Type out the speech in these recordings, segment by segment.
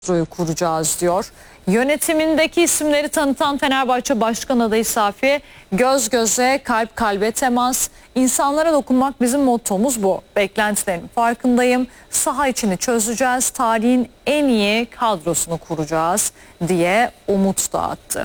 kadroyu kuracağız diyor. Yönetimindeki isimleri tanıtan Fenerbahçe Başkan adayı Safi, göz göze, kalp kalbe temas, insanlara dokunmak bizim mottomuz bu. Beklentilerin farkındayım, saha içini çözeceğiz, tarihin en iyi kadrosunu kuracağız diye umut dağıttı.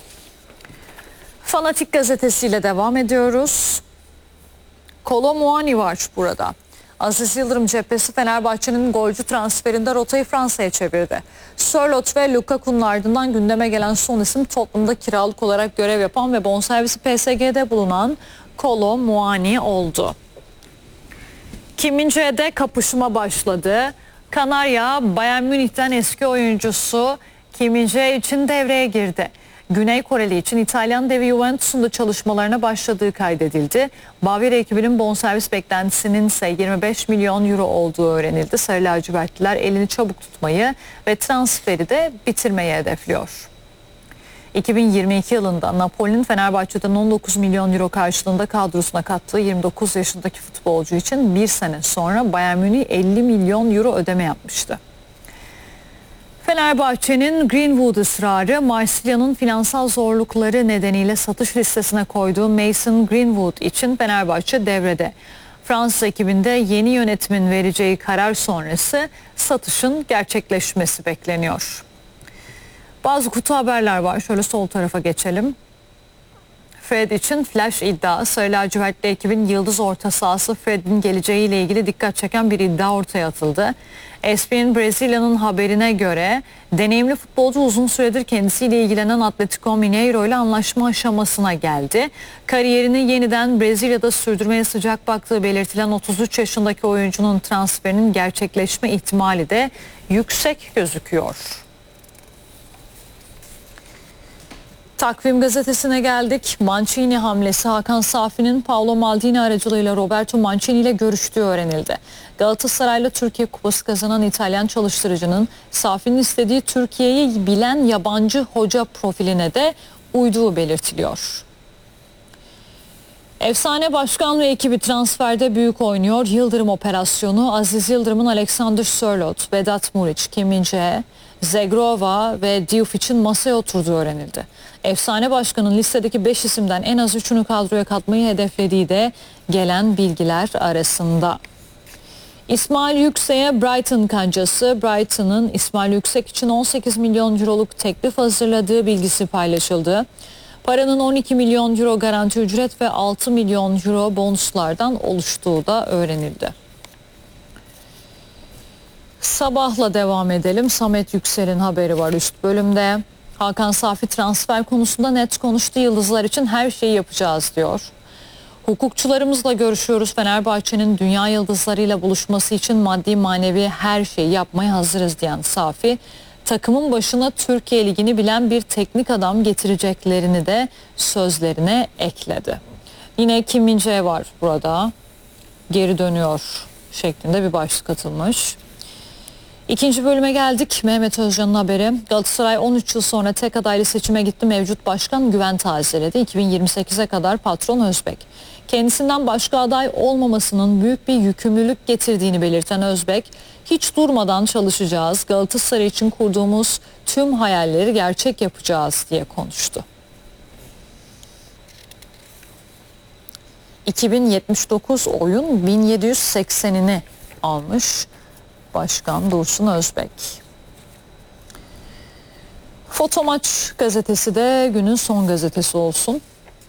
Fanatik gazetesiyle devam ediyoruz. Kolo Muani var burada. Aziz Yıldırım cephesi Fenerbahçe'nin golcü transferinde rotayı Fransa'ya çevirdi. Sörloth ve Lukaku'nun ardından gündeme gelen son isim Tottenham'da kiralık olarak görev yapan ve bonservisi PSG'de bulunan Kolo Muani oldu. Kim Min-jae'de kapışma başladı. Kanarya Bayern Münih'ten eski oyuncusu Kim Min-jae için devreye girdi. Güney Koreli için İtalyan devi Juventus'un da çalışmalarına başladığı kaydedildi. Bavyera ekibinin bonservis beklentisinin ise 25 milyon euro olduğu öğrenildi. Sarı lacivertliler elini çabuk tutmayı ve transferi de bitirmeyi hedefliyor. 2022 yılında Napoli'nin Fenerbahçe'den 19 milyon euro karşılığında kadrosuna kattığı 29 yaşındaki futbolcu için bir sene sonra Bayern Münih 50 milyon euro ödeme yapmıştı. Fenerbahçe'nin Greenwood ısrarı, Marsilya'nın finansal zorlukları nedeniyle satış listesine koyduğu Mason Greenwood için Fenerbahçe devrede. Fransız ekibinde yeni yönetimin vereceği karar sonrası satışın gerçekleşmesi bekleniyor. Bazı kutu haberler var. Şöyle sol tarafa geçelim. Fred için flash iddia. Sarı lacivertli ekibin yıldız orta sahası Fred'in geleceğiyle ilgili dikkat çeken bir iddia ortaya atıldı. ESPN Brezilya'nın haberine göre deneyimli futbolcu uzun süredir kendisiyle ilgilenen Atletico Mineiro ile anlaşma aşamasına geldi. Kariyerini yeniden Brezilya'da sürdürmeye sıcak baktığı belirtilen 33 yaşındaki oyuncunun transferinin gerçekleşme ihtimali de yüksek gözüküyor. Takvim gazetesine geldik. Mancini hamlesi, Hakan Safi'nin Paolo Maldini aracılığıyla Roberto Mancini ile görüştüğü öğrenildi. Galatasaray'la Türkiye Kupası kazanan İtalyan çalıştırıcının Safi'nin istediği Türkiye'yi bilen yabancı hoca profiline de uyduğu belirtiliyor. Efsane başkan ve ekibi transferde büyük oynuyor. Yıldırım operasyonu, Aziz Yıldırım'ın Alexander Sörloth, Vedat Muriç, Kim Min-jae, Zegrova ve Diouf için masaya oturduğu öğrenildi. Efsane başkanın listedeki 5 isimden en az 3'ünü kadroya katmayı hedeflediği de gelen bilgiler arasında. İsmail Yüksek'e Brighton kancası. Brighton'ın İsmail Yüksek için 18 milyon euroluk teklif hazırladığı bilgisi paylaşıldı. Paranın 12 milyon euro garanti ücret ve 6 milyon euro bonuslardan oluştuğu da öğrenildi. Sabahla devam edelim. Samet Yüksel'in haberi var üst bölümde. Hakan Safi transfer konusunda net konuştu. Yıldızlar için her şeyi yapacağız diyor. Hukukçularımızla görüşüyoruz. Fenerbahçe'nin dünya yıldızlarıyla buluşması için maddi manevi her şeyi yapmaya hazırız diyen Safi, takımın başına Türkiye Ligi'ni bilen bir teknik adam getireceklerini de sözlerine ekledi. Yine Kim Min-jae var burada. Geri dönüyor şeklinde bir başlık atılmış. İkinci bölüme geldik. Mehmet Özcan'ın haberi. Galatasaray 13 yıl sonra tek adaylı seçime gitti. Mevcut başkan güven tazeledi. 2028'e kadar patron Özbek. Kendisinden başka aday olmamasının büyük bir yükümlülük getirdiğini belirten Özbek, hiç durmadan çalışacağız, Galatasaray için kurduğumuz tüm hayalleri gerçek yapacağız diye konuştu. 2079 oyun 1780'ini almış Başkan Dursun Özbek. Fotomaç gazetesi de günün son gazetesi olsun.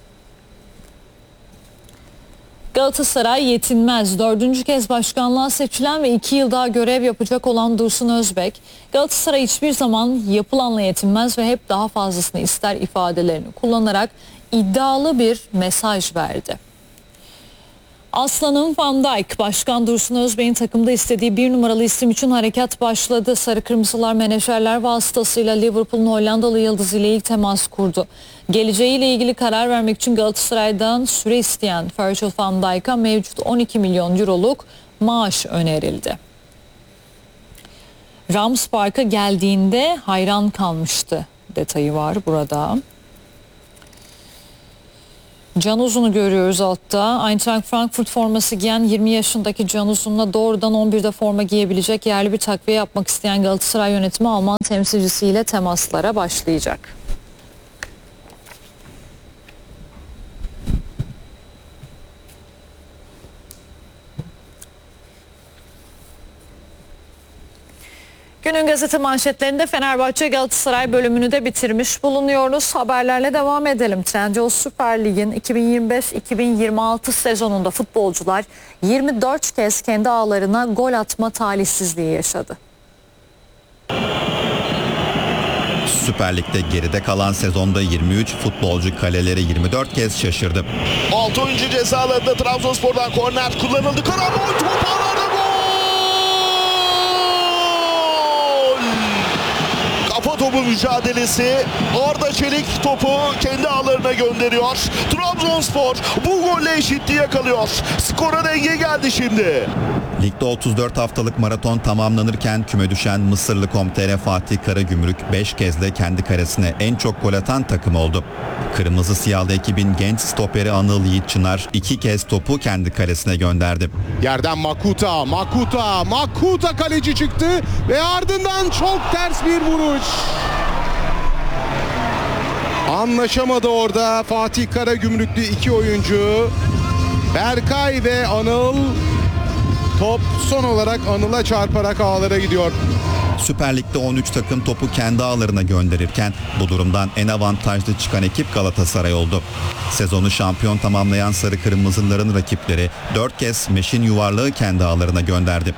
Galatasaray yetinmez. 4. kez başkanlığa seçilen ve 2 yıl daha görev yapacak olan Dursun Özbek, Galatasaray hiçbir zaman yapılanla yetinmez ve hep daha fazlasını ister ifadelerini kullanarak iddialı bir mesaj verdi. Aslanım Van Dijk, Başkan Dursun Özbek'in takımda istediği 1 numaralı isim için harekat başladı. Sarı Kırmızılar menajerler vasıtasıyla Liverpool'un Hollandalı yıldızı ile ilk temas kurdu. Geleceğiyle ilgili karar vermek için Galatasaray'dan süre isteyen Virgil van Dijk'a mevcut 12 milyon euroluk maaş önerildi. Rams Park'a geldiğinde hayran kalmıştı detayı var burada. Can Uzun'u görüyoruz altta. Eintracht Frankfurt forması giyen 20 yaşındaki Can Uzun'la doğrudan 11'de forma giyebilecek yerli bir takviye yapmak isteyen Galatasaray yönetimi Alman temsilcisiyle temaslara başlayacak. Günün gazete manşetlerinde Fenerbahçe Galatasaray bölümünü de bitirmiş bulunuyoruz. Haberlerle devam edelim. Trendyol Süper Lig'in 2025-2026 sezonunda futbolcular 24 kez kendi ağlarına gol atma talihsizliği yaşadı. Süper Lig'de geride kalan sezonda 23 futbolcu kaleleri 24 kez şaşırdı. 6 oyuncu cezalarında Trabzonspor'dan korner kullanıldı. Karabol toparladı, gol! Kafa topu mücadelesi. Arda Çelik topu kendi ağlarına gönderiyor. Trabzonspor bu golle eşitliği yakalıyor. Skora denge geldi şimdi. Ligde 34 haftalık maraton tamamlanırken küme düşen Mısırlı Komtere Fatih Karagümrük 5 kez de kendi karesine en çok gol atan takım oldu. Kırmızı Siyahlı ekibin genç stoperi Anıl Yiğit Çınar 2 kez topu kendi karesine gönderdi. Yerden Makuta kaleci çıktı ve ardından çok ters bir vuruş. Anlaşamadı orada Fatih Karagümrüklü iki oyuncu. Berkay ve Anıl. Top son olarak Anıl'a çarparak ağlara gidiyor. Süper Lig'de 13 takım topu kendi ağlarına gönderirken bu durumdan en avantajlı çıkan ekip Galatasaray oldu. Sezonu şampiyon tamamlayan Sarı Kırmızıların rakipleri 4 kez meşin yuvarlağı kendi ağlarına gönderdi.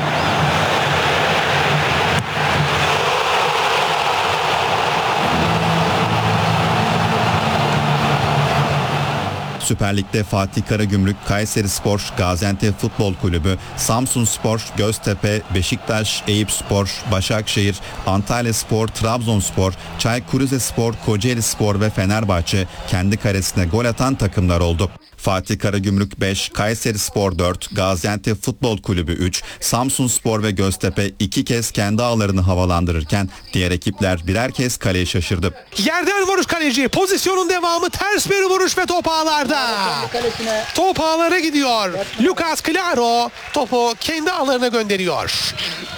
Süper Lig'de Fatih Karagümrük, Kayserispor, Gaziantep Futbol Kulübü, Samsunspor, Göztepe, Beşiktaş, Eyüpspor, Başakşehir, Antalyaspor, Trabzonspor, Çaykur Rizespor, Kocaelispor ve Fenerbahçe kendi karesine gol atan takımlar oldu. Fatih Karagümrük 5, Kayserispor 4, Gaziantep Futbol Kulübü 3, Samsunspor ve Göztepe 2 kez kendi ağlarını havalandırırken diğer ekipler birer kez kaleye şaşırdı. Yerden vuruş kaleci. Pozisyonun devamı, ters bir vuruş ve top ağlarda. Top ağlara gidiyor. Lucas Claro topu kendi ağlarına gönderiyor.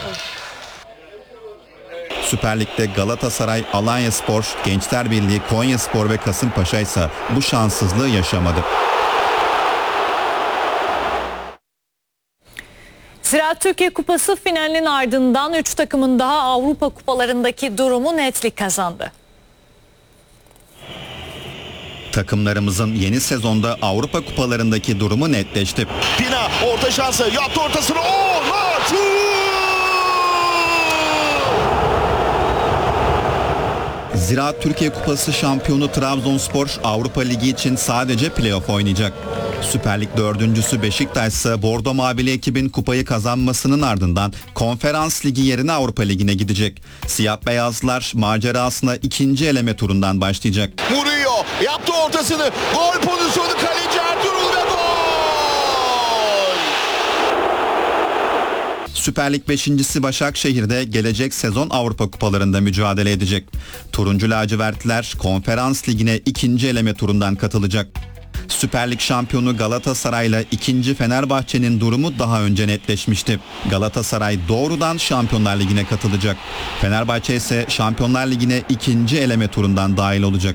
Süper Lig'de Galatasaray, Alanyaspor, Gençler Birliği, Konyaspor ve Kasımpaşa ise bu şanssızlığı yaşamadı. Ziraat Türkiye Kupası finalinin ardından 3 takımın daha Avrupa kupalarındaki durumu netlik kazandı. Takımlarımızın yeni sezonda Avrupa kupalarındaki durumu netleşti. Pina orta şansı yaptı, ortasını. Ziraat Türkiye Kupası şampiyonu Trabzonspor Avrupa Ligi için sadece playoff oynayacak. Süper Lig dördüncüsü Beşiktaş ise Bordo Mavili ekibin kupayı kazanmasının ardından Konferans Ligi yerine Avrupa Ligi'ne gidecek. Siyah beyazlar macerasına ikinci eleme turundan başlayacak. Murillo yaptı ortasını. Gol pozisyonu, kaleci Ertuğrul ve gol! Süper Lig 5.'si Başakşehir'de gelecek sezon Avrupa Kupalarında mücadele edecek. Turuncu lacivertliler Konferans Ligi'ne ikinci eleme turundan katılacak. Süper Lig şampiyonu Galatasaray'la ikinci Fenerbahçe'nin durumu daha önce netleşmişti. Galatasaray doğrudan Şampiyonlar Ligi'ne katılacak. Fenerbahçe ise Şampiyonlar Ligi'ne ikinci eleme turundan dahil olacak.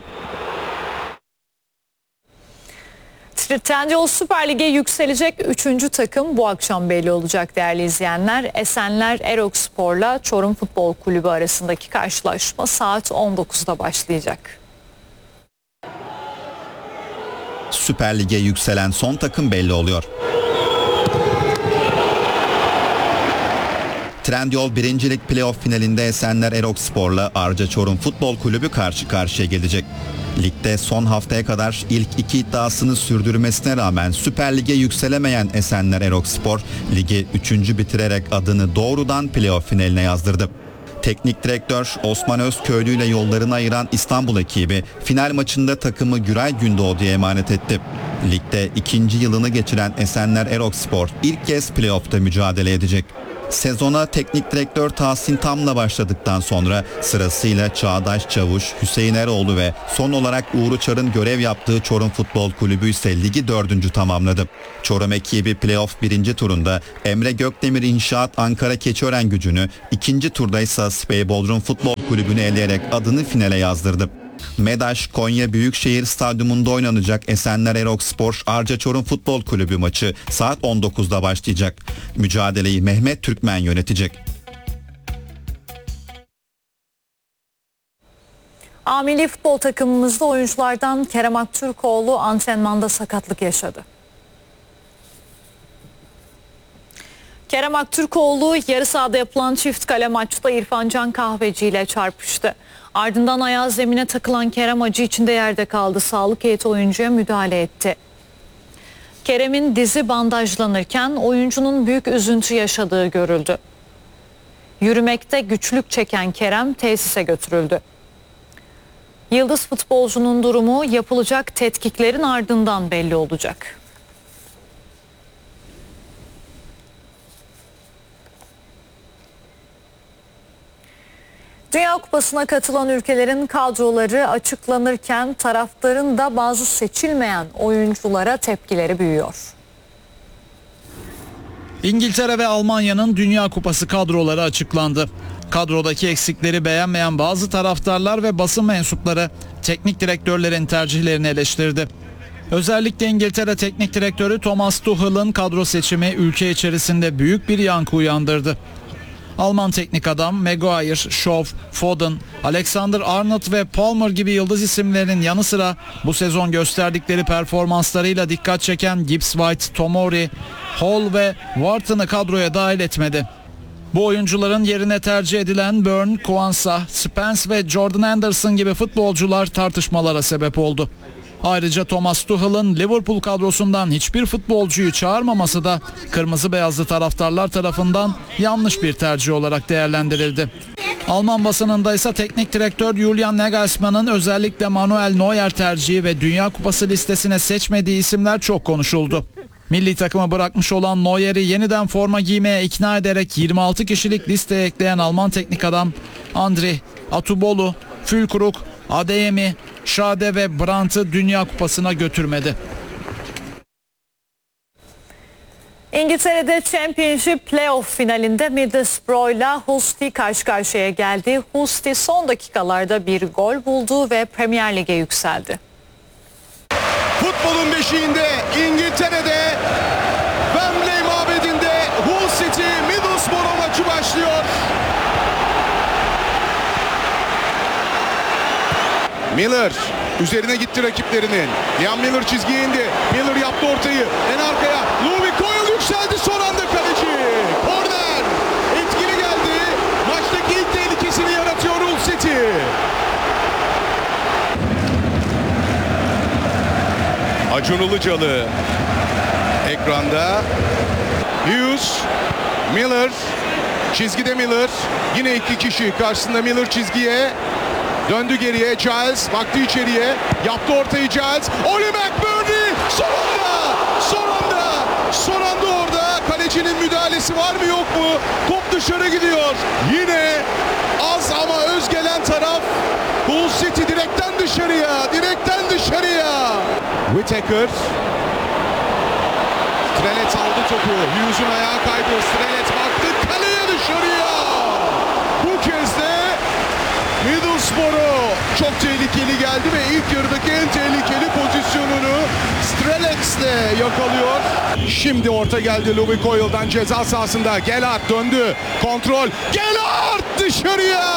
Trendyol Süper Lig'e yükselecek 3. takım bu akşam belli olacak değerli izleyenler. Esenler Erokspor'la Çorum Futbol Kulübü arasındaki karşılaşma saat 19'da başlayacak. Süper Lig'e yükselen son takım belli oluyor. Trendyol 1. Lig playoff finalinde Esenler Erokspor'la Arca Çorum Futbol Kulübü karşı karşıya gelecek. Ligde son haftaya kadar ilk 2 iddiasını sürdürmesine rağmen Süper Lig'e yükselemeyen Esenler Erokspor, ligi 3. bitirerek adını doğrudan playoff finaline yazdırdı. Teknik direktör Osman Özköylü ile yollarını ayıran İstanbul ekibi final maçında takımı Güray Gündoğdu'ya emanet etti. Ligde 2. yılını geçiren Esenler Erokspor ilk kez playoff'ta mücadele edecek. Sezona teknik direktör Tahsin Tam'la başladıktan sonra sırasıyla Çağdaş Çavuş, Hüseyin Eroğlu ve son olarak Uğur Uçar'ın görev yaptığı Çorum Futbol Kulübü ise ligi 4. tamamladı. Çorum ekibi playoff 1. turunda Emre Gökdemir İnşaat Ankara Keçiören Gücü'nü, 2. turda ise Spey Bodrum Futbol Kulübü'nü eleyerek adını finale yazdırdı. MEDAŞ Konya Büyükşehir Stadyumunda oynanacak Esenler Erokspor Arca Çorum Futbol Kulübü maçı saat 19'da başlayacak. Mücadeleyi Mehmet Türkmen yönetecek. Milli futbol takımımızda oyunculardan Kerem Aktürkoğlu antrenmanda sakatlık yaşadı. Kerem Aktürkoğlu yarı sahada yapılan çift kale maçta İrfan Can Kahveci ile çarpıştı. Ardından ayağı zemine takılan Kerem acı içinde yerde kaldı. Sağlık heyeti oyuncuya müdahale etti. Kerem'in dizi bandajlanırken oyuncunun büyük üzüntü yaşadığı görüldü. Yürümekte güçlük çeken Kerem tesise götürüldü. Yıldız futbolcunun durumu yapılacak tetkiklerin ardından belli olacak. Dünya Kupası'na katılan ülkelerin kadroları açıklanırken taraftarın da bazı seçilmeyen oyunculara tepkileri büyüyor. İngiltere ve Almanya'nın Dünya Kupası kadroları açıklandı. Kadrodaki eksikleri beğenmeyen bazı taraftarlar ve basın mensupları teknik direktörlerin tercihlerini eleştirdi. Özellikle İngiltere Teknik Direktörü Thomas Tuchel'ın kadro seçimi ülke içerisinde büyük bir yankı uyandırdı. Alman teknik adam Maguire, Shaw, Foden, Alexander-Arnold ve Palmer gibi yıldız isimlerin yanı sıra bu sezon gösterdikleri performanslarıyla dikkat çeken Gibbs-White, Tomori, Hall ve Wharton'ı kadroya dahil etmedi. Bu oyuncuların yerine tercih edilen Burn, Kwanza, Spence ve Jordan Anderson gibi futbolcular tartışmalara sebep oldu. Ayrıca Thomas Tuchel'ın Liverpool kadrosundan hiçbir futbolcuyu çağırmaması da kırmızı beyazlı taraftarlar tarafından yanlış bir tercih olarak değerlendirildi. Alman basınında ise teknik direktör Julian Nagelsmann'ın özellikle Manuel Neuer tercihi ve Dünya Kupası listesine seçmediği isimler çok konuşuldu. Milli takımı bırakmış olan Neuer'i yeniden forma giymeye ikna ederek 26 kişilik listeye ekleyen Alman teknik adam Andri, Atubolu, Fülkrug, Adeyemi, Şade ve Brandt'ı Dünya Kupası'na götürmedi. İngiltere'de Championship Playoff finalinde Middlesbrough ile Hull City karşı karşıya geldi. Hull City son dakikalarda bir gol buldu ve Premier Lig'e yükseldi. Futbolun beşiğinde İngiltere'de Wembley mabedinde Hull City Middlesbrough maçı başlıyor. Miller üzerine gitti rakiplerinin. Liam Miller çizgiye indi. Miller yaptı ortayı. En arkaya Louis Coyle yükseldi son anda kaleci. Korner. Etkili geldi. Maçtaki ilk tehlikesini yaratıyor Hull City. Acun Ilıcalı ekranda. Hughes, Miller, çizgide Miller. Yine iki kişi karşısında Miller çizgiye. Döndü geriye Giles, baktı içeriye. Yaptı ortayı Giles. Oli McBurney son anda orada. Kalecinin müdahalesi var mı yok mu? Top dışarı gidiyor. Yine az ama öz gelen taraf Hull City direkten dışarıya. Whittaker. Strelet aldı topu. Hughes'un ayağı kaydı. Strelet baktı kaleye dışarıya. Bu kez de Middlesbrough çok tehlikeli geldi ve ilk yarıdaki en tehlikeli pozisyonunu Strelets'le yakalıyor. Şimdi orta geldi Louis Coyle'dan ceza sahasında. Gelhardt döndü. Kontrol. Gelhardt dışarıya.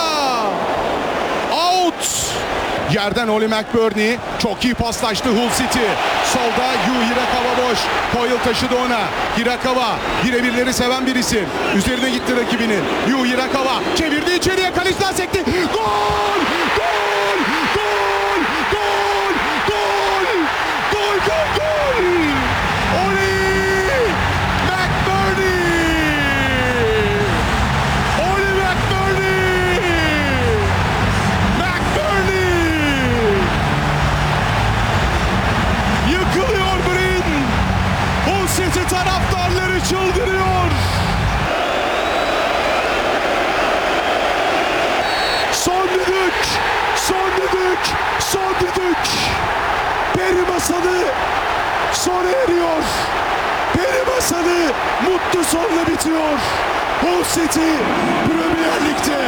Out. Yerden Oli McBurney çok iyi paslaştı Hull City. Solda Yu Hirakawa boş. Coyle taşıdı ona. Hirakawa birebirleri seven bir isim. Üzerine gitti rakibinin. Yu Hirakawa çevirdi içeriye, kaleciden sekti. Gol! Gol! Gol! Gol! Gol! Gol! Gol! Gol! Oli McBurney! Oli McBurney! Yıkılıyor Brin. Hull City taraftarları çıldırıyor. düdük. Son düdük. Son düdük. Peri masalı sona eriyor. Peri masalı mutlu sonla bitiyor. Hull City Premier Lig'de.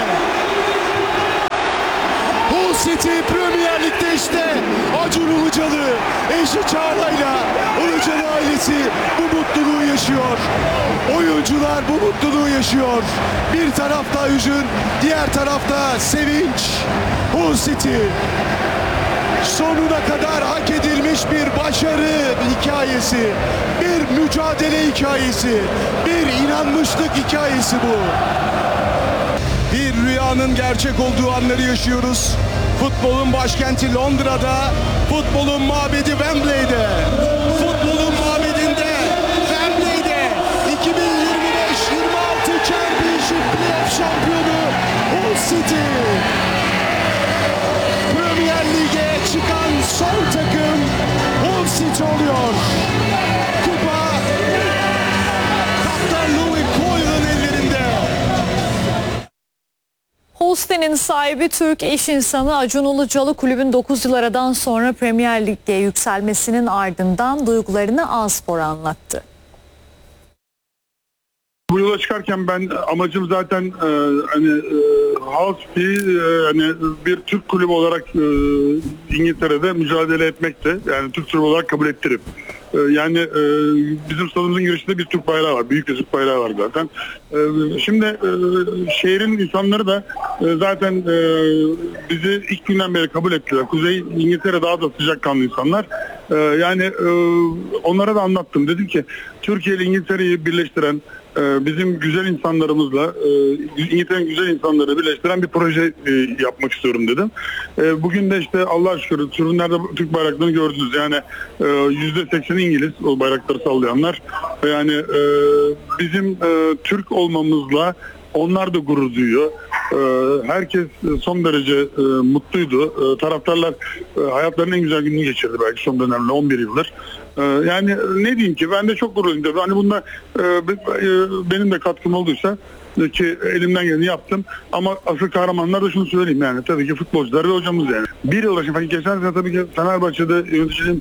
Hull City Premier Lig'de işte. Acun Ilıcalı, eşi Çağla'yla Ilıcalı ailesi bu mutluluğu yaşıyor. Oyuncular bu mutluluğu yaşıyor. Bir tarafta hüzün, diğer tarafta sevinç. Hull City sonuna kadar hak edilmiş bir başarı hikayesi, bir mücadele hikayesi, bir inanmışlık hikayesi bu. Bir rüyanın gerçek olduğu anları yaşıyoruz. Futbolun başkenti Londra'da, futbolun mabedi Wembley'de. Futbolun mabedinde, Wembley'de 2025-26 Championship Playoff şampiyonu Hull City. Premier Lig'e çıkan son takım Hull City oluyor. Kupa kaptan Louis Coyle'ın ellerinde. Hull City'nin sahibi Türk iş insanı Acun Ilıcalı kulübün 9 yıl aradan sonra Premier Lig'e yükselmesinin ardından duygularını A-Spor'a anlattı. Bu yola çıkarken ben amacım zaten Hull City hani bir Türk kulübü olarak İngiltere'de mücadele etmekte. Yani Türk kulübü olarak kabul ettirip. Bizim stadımızın girişinde bir Türk bayrağı var. Büyük bir Türk bayrağı var zaten. Şimdi şehrin insanları da zaten bizi ilk günden beri kabul ettiler. Kuzey İngiltere daha da sıcakkanlı insanlar. Onlara da anlattım. Dedim ki Türkiye ile İngiltere'yi birleştiren bizim güzel insanlarımızla İngiltere'nin güzel insanları birleştiren bir proje yapmak istiyorum dedim. Bugün de işte Allah'a şükür tribünlerde Türk bayraklarını gördünüz. Yani %80 İngiliz o bayrakları sallayanlar. Yani bizim Türk olmamızla onlar da gurur duyuyor. Herkes son derece mutluydu. Taraftarlar hayatlarının en güzel gününü geçirdi belki son dönemde 11 yıldır. Yani ne diyeyim ki ben de çok gururluyum. Hani bunda benim de katkım olduysa ki elimden geleni yaptım. Ama asıl kahramanlar da şunu söyleyeyim yani tabii ki futbolcular ve hocamız yani. Bir yıl aşkına geçen sene tabii ki Fenerbahçe'de yöneticiliğin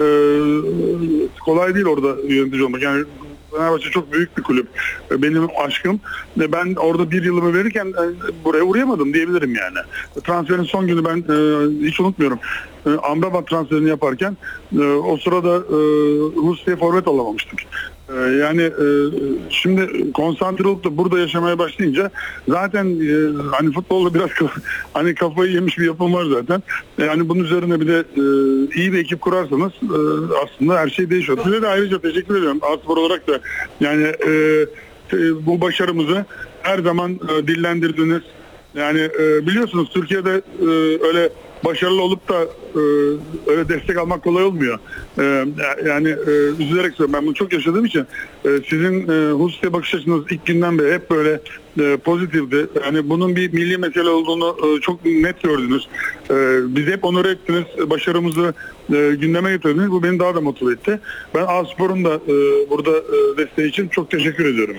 kolay değil orada yönetici olmak. Yani Fenerbahçe çok büyük bir kulüp. Benim aşkım. Ben orada bir yılımı verirken buraya uğrayamadım diyebilirim yani. Transferin son günü ben hiç unutmuyorum. Amrabat transferini yaparken o sırada Rusya'ya forvet alamamıştık. Şimdi konsantre olup da burada yaşamaya başlayınca zaten hani futbolda biraz hani kafayı yemiş bir yapım var zaten. Yani bunun üzerine bir de iyi bir ekip kurarsanız aslında her şey değişiyor. Size de ayrıca teşekkür ediyorum. A-Spor olarak da yani bu başarımızı her zaman dillendirdiniz. Yani biliyorsunuz Türkiye'de öyle başarılı olup da öyle destek almak kolay olmuyor. Üzülerek söylüyorum. Ben bunu çok yaşadığım için sizin Hull City'ye bakış açınız ilk günden beri hep böyle pozitifti. Yani bunun bir milli mesele olduğunu çok net gördünüz. Bizi hep onur ettiniz. Başarımızı gündeme getirdiniz. Bu beni daha da motive etti. Ben A-Spor'un da burada desteği için çok teşekkür ediyorum.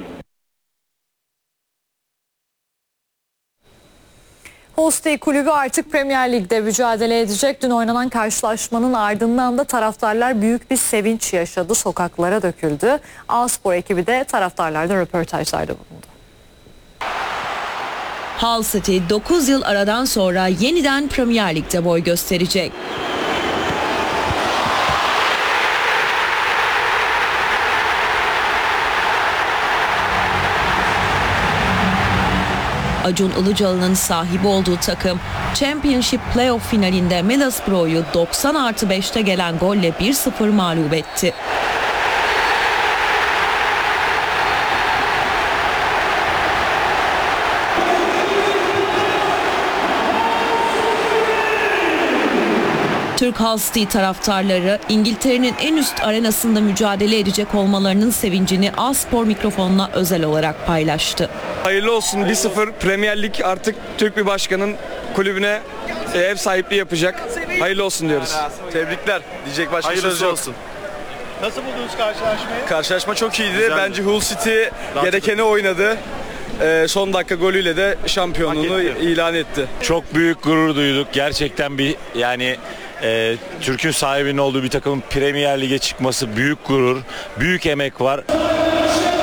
Hull City kulübü artık Premier Lig'de mücadele edecek. Dün oynanan karşılaşmanın ardından da taraftarlar büyük bir sevinç yaşadı. Sokaklara döküldü. A-Spor ekibi de taraftarlarla röportajlarda bulundu. Hull City 9 yıl aradan sonra yeniden Premier Lig'de boy gösterecek. Acun Ilıcalı'nın sahibi olduğu takım Championship Playoff finalinde Middlesbrough'u 90+5'te gelen golle 1-0 mağlup etti. Türk Hull City taraftarları İngiltere'nin en üst arenasında mücadele edecek olmalarının sevincini A-Spor mikrofonuna özel olarak paylaştı. Hayırlı olsun 1-0 Premier Lig artık Türk bir başkanın kulübüne ev sahipliği yapacak. Hayırlı olsun diyoruz. Tebrikler. Diyecek başka söz yok. Olsun. Nasıl buldunuz karşılaşmayı? Karşılaşma çok iyiydi. Bence Hull City gerekeni oynadı. son dakika golüyle de şampiyonluğunu ilan etti. Çok büyük gurur duyduk. Gerçekten bir Türk'ün sahibinin olduğu bir takımın Premier Lig'e çıkması büyük gurur, büyük emek var.